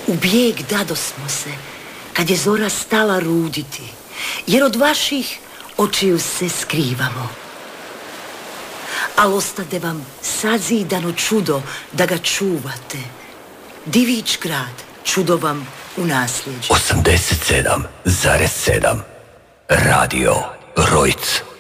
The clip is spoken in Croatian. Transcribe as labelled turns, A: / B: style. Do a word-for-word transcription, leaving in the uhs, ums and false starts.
A: U bijeg dadosmo se, kad je zora stala ruditi, jer od vaših očiju se skrivamo. Al ostade vam sazidano čudo da ga čuvate. Divić grad, čudo vam u nasljeđu.
B: osamdeset sedam zarez sedam Radio Rojc.